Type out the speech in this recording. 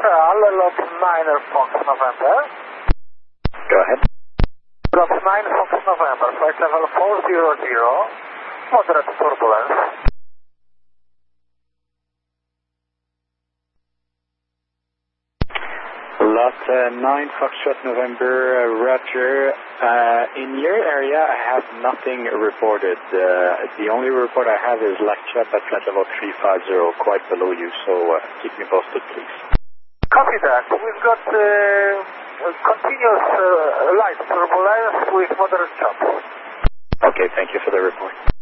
Central, lot 9 Fox November. Go ahead. Lot 9 Fox November, flight level 400, moderate turbulence. Lot 9 Foxtrot November, Roger. In your area, I have nothing reported. The only report I have is lecture at flight level 350, quite below you, so keep me posted, please. Copy that. We've got continuous light turbulence with moderate chop. Okay, thank you for the report.